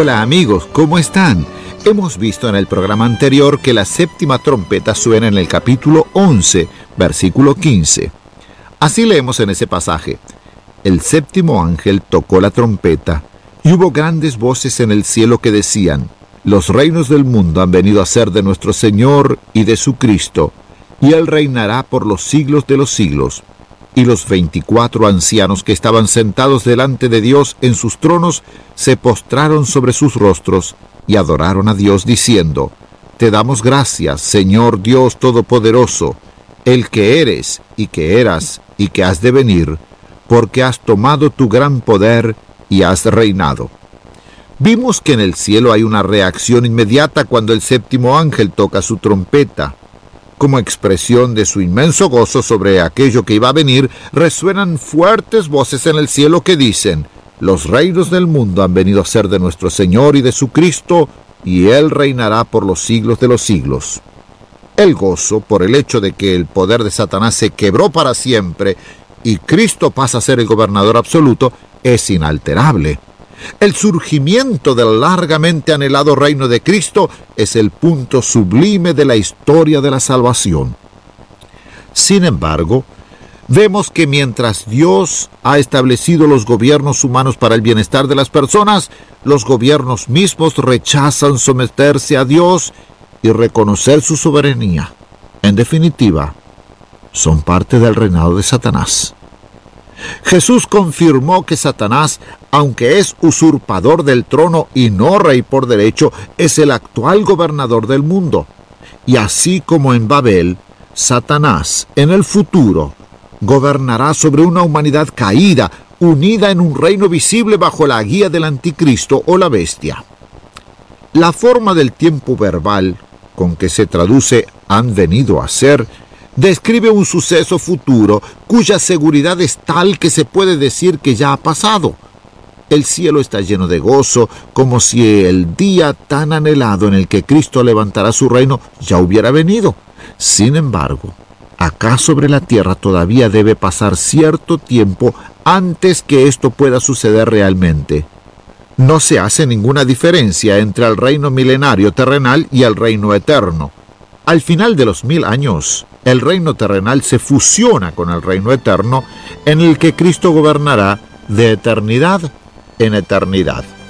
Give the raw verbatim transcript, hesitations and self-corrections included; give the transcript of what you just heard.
Hola amigos, ¿cómo están? Hemos visto en el programa anterior que la séptima trompeta suena en el capítulo once, versículo quince. Así leemos en ese pasaje: el séptimo ángel tocó la trompeta, y hubo grandes voces en el cielo que decían: los reinos del mundo han venido a ser de nuestro Señor y de su Cristo, y Él reinará por los siglos de los siglos. Y los veinticuatro ancianos que estaban sentados delante de Dios en sus tronos se postraron sobre sus rostros y adoraron a Dios diciendo: Te damos gracias, Señor Dios Todopoderoso, el que eres y que eras y que has de venir, porque has tomado tu gran poder y has reinado. Vimos que en el cielo hay una reacción inmediata cuando el séptimo ángel toca su trompeta. Como expresión de su inmenso gozo sobre aquello que iba a venir, resuenan fuertes voces en el cielo que dicen: los reinos del mundo han venido a ser de nuestro Señor y de su Cristo, y Él reinará por los siglos de los siglos. El gozo por el hecho de que el poder de Satanás se quebró para siempre y Cristo pasa a ser el gobernador absoluto es inalterable. El surgimiento del largamente anhelado reino de Cristo es el punto sublime de la historia de la salvación. Sin embargo, vemos que mientras Dios ha establecido los gobiernos humanos para el bienestar de las personas, los gobiernos mismos rechazan someterse a Dios y reconocer su soberanía. En definitiva, son parte del reinado de Satanás. Jesús confirmó que Satanás, aunque es usurpador del trono y no rey por derecho, es el actual gobernador del mundo. Y así como en Babel, Satanás en el futuro gobernará sobre una humanidad caída, unida en un reino visible bajo la guía del anticristo o la bestia. La forma del tiempo verbal con que se traduce "han venido a ser" describe un suceso futuro cuya seguridad es tal que se puede decir que ya ha pasado. El cielo está lleno de gozo, como si el día tan anhelado en el que Cristo levantará su reino ya hubiera venido. Sin embargo, acá sobre la tierra todavía debe pasar cierto tiempo antes que esto pueda suceder realmente. No se hace ninguna diferencia entre el reino milenario terrenal y el reino eterno. Al final de los mil años, el reino terrenal se fusiona con el reino eterno, en el que Cristo gobernará de eternidad en eternidad.